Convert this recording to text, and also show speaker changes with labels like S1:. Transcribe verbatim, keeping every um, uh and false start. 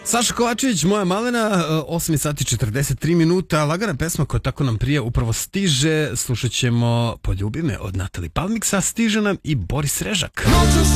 S1: Saša Kovačević, Moja malena, osam sati četrdeset tri minuta, lagana pesma koja tako nam prija upravo stiže, slušat ćemo Poljubi me od Natali Palmiksa, stiže nam i Boris Režak.
S2: Noćas